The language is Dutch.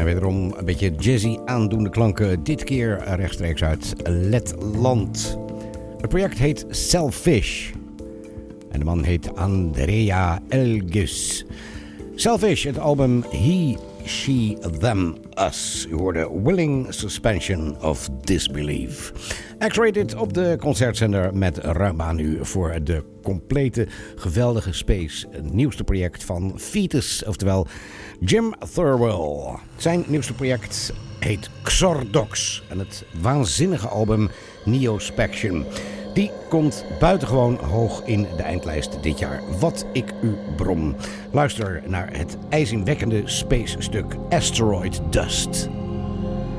En wederom een beetje jazzy aandoende klanken. Dit keer rechtstreeks uit Letland. Het project heet Selfish. En de man heet Andrea Elgus. Selfish, het album He, She, Them, Us. U hoorde Willing Suspension of Disbelief. X-Rated op de concertzender met ruim aan u voor de complete geweldige space. Het nieuwste project van Fetus, oftewel Jim Thirlwell. Zijn nieuwste project heet Xordox en het waanzinnige album Neospection. Die komt buitengewoon hoog in de eindlijst dit jaar. Wat ik u brom. Luister naar het ijzingwekkende space stuk Asteroid Dust.